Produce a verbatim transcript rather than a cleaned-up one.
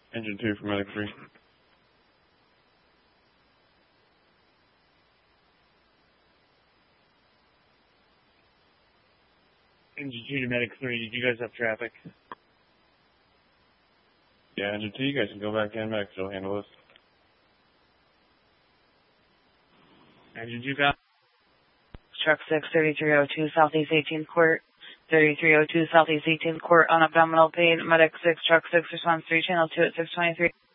Engine two for Medic three. Engine two to Medic three, did you guys have traffic? Yeah, Engine two, you guys can go back in. Medic will handle this. Engine two, got Truck six, thirty-three oh two Southeast eighteenth Court. thirty-three oh two Southeast eighteenth Court on abdominal pain. Medic six, Truck six, response three, channel two at six twenty-three.